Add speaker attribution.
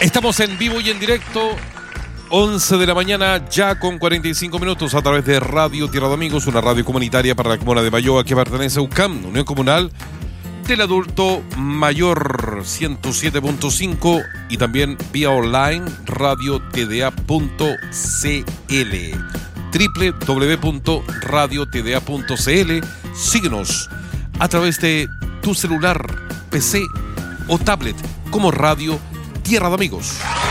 Speaker 1: Estamos en vivo y en directo, 11 de la mañana, ya con 45 minutos, a través de Radio Tierra de Amigos, una radio comunitaria para la comuna de Mayoa que pertenece a UCAM, Unión Comunal del Adulto Mayor, 107.5, y también vía online radiotda.cl, www.radiotda.cl. Síguenos a través de tu celular, PC o tablet como Radio Tierra de Amigos.